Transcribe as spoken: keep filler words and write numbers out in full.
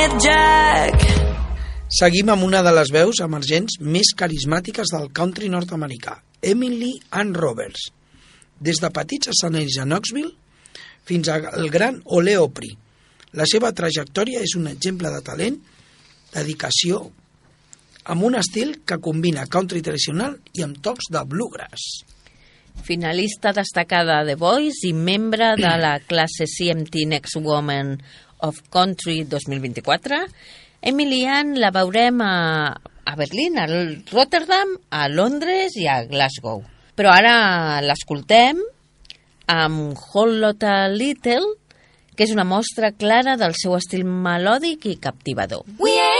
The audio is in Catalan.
Jack. Seguim amb una de les veus emergents més carismàtiques del country nord-americà, Emily Ann Roberts. Des de petits escenaris a Knoxville fins al gran Ole Opry. La seva trajectòria és un exemple de talent, dedicació, amb un estil que combina country tradicional i amb tocs de bluegrass. Finalista destacada de The Voice i membre de la classe C M T Next Woman of Country dos mil vint-i-quatre, Emily Ann la veurem a, a Berlín, a Rotterdam, a Londres i a Glasgow. Però ara l'escoltem amb Whole Lotta Little, que és una mostra clara del seu estil melòdic i captivador. We